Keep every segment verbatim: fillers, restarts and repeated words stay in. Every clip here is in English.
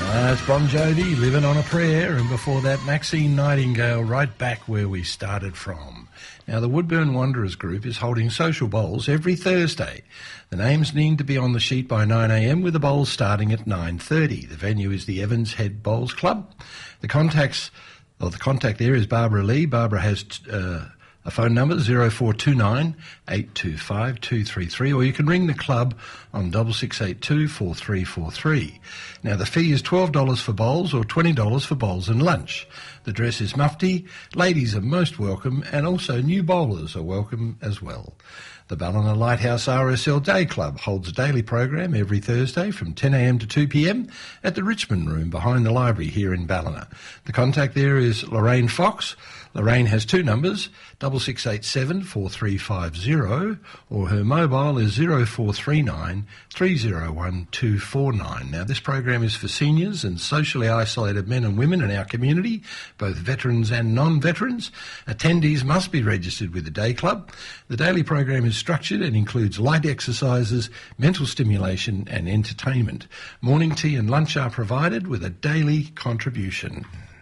That's Bon Jovi, Living on a Prayer, and before that, Maxine Nightingale, right back where we started from. Now, the Woodburn Wanderers group is holding social bowls every Thursday. The names need to be on the sheet by nine a m with the bowls starting at nine thirty. The venue is the Evans Head Bowls Club. The contacts, or the contact there is Barbara Lee. Barbara has uh, a phone number, zero four two nine, eight two five, two three three, or you can ring the club on six six eight two, four three four three. Now, the fee is twelve dollars for bowls or twenty dollars for bowls and lunch. The dress is mufti, ladies are most welcome, and also new bowlers are welcome as well. The Ballina Lighthouse R S L Day Club holds a daily program every Thursday from ten a m to two p m at the Richmond Room behind the library here in Ballina. The contact there is Lorraine Fox. Lorraine has two numbers, six six eight seven, four three five zero, or her mobile is zero four three nine, three zero one, two four nine. Now, this program is for seniors and socially isolated men and women in our community, both veterans and non-veterans. Attendees must be registered with the Day Club. The daily program is structured and includes light exercises, mental stimulation and entertainment. Morning tea and lunch are provided with a daily contribution.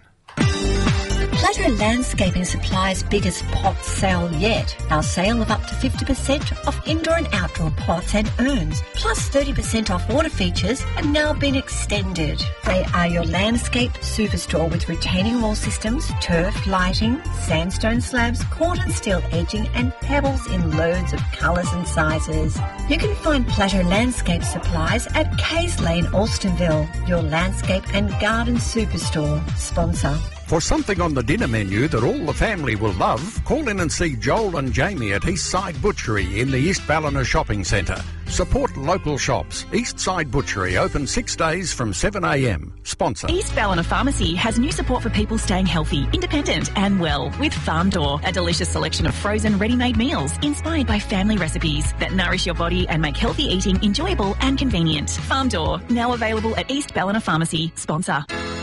Pleasure Landscaping Supply's biggest pot sale yet. Our sale of up to fifty percent off indoor and outdoor pots and urns, plus thirty percent off water features, have now been extended. They are your landscape superstore with retaining wall systems, turf, lighting, sandstone slabs, cordon steel edging and pebbles in loads of colours and sizes. You can find Pleasure Landscape Supplies at Kays Lane, Alstonville, your landscape and garden superstore. Sponsor. For something on the dinner menu that all the family will love, call in and see Joel and Jamie at Eastside Butchery in the East Ballina Shopping Centre. Support local shops. Eastside Butchery open six days from seven a m. Sponsor. East Ballina Pharmacy has new support for people staying healthy, independent and well with Farm Door, a delicious selection of frozen ready-made meals inspired by family recipes that nourish your body and make healthy eating enjoyable and convenient. Farm Door, now available at East Ballina Pharmacy. Sponsor.